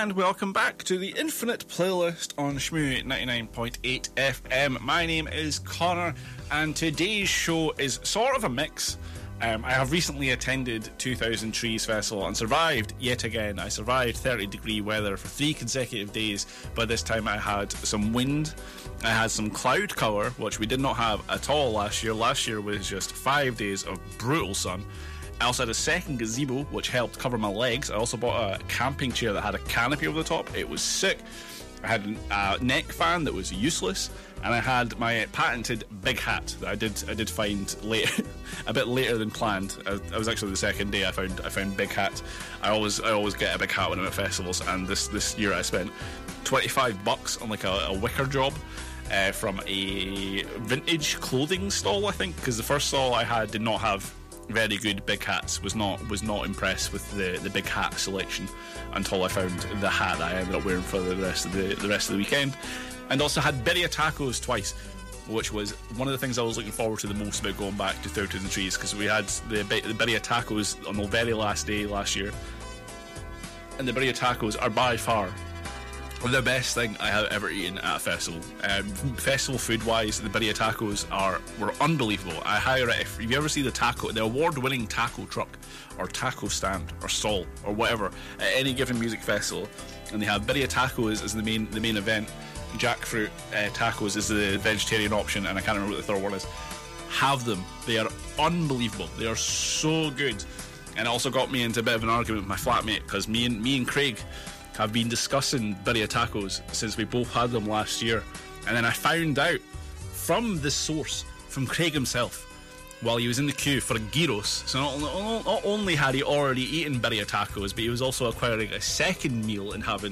And welcome back to the Infinite Playlist on Shmoo 99.8 FM. My name is Connor, and today's show is sort of a mix. I have recently attended 2000 Trees Festival and survived yet again. I survived 30-degree weather for 3 consecutive days, but this time I had some wind. I had some cloud cover, which we did not have at all last year. Last year was just 5 days of brutal sun. I also had a second gazebo, which helped cover my legs. I also bought a camping chair that had a canopy over the top. It was sick. I had a neck fan that was useless, and I had my patented big hat that I did find late, a bit later than planned. I was actually the second day I found big hat. I always get a big hat when I'm at festivals, and this year I spent $25 on like a wicker job from a vintage clothing stall, I think, because the first stall I had did not have very good big hats. Was not impressed with the big hat selection until I found the hat that I ended up wearing for the rest of the weekend. And also had birria tacos twice, which was one of the things I was looking forward to the most about going back to 2000 Trees, because we had the birria tacos on the very last day last year, and the birria tacos are by far the best thing I have ever eaten at a festival. Festival food wise, the birria tacos were unbelievable. I highly recommend, if you ever see the award-winning taco truck or taco stand or stall or whatever at any given music festival, and they have birria tacos as the main event, jackfruit tacos is the vegetarian option, and I can't remember what the third one is. Have them. They are unbelievable. They are so good. And it also got me into a bit of an argument with my flatmate, because me and Craig have been discussing birria tacos since we both had them last year. And then I found out from the source, from Craig himself, while he was in the queue for gyros. So not only had he already eaten birria tacos, but he was also acquiring a second meal and having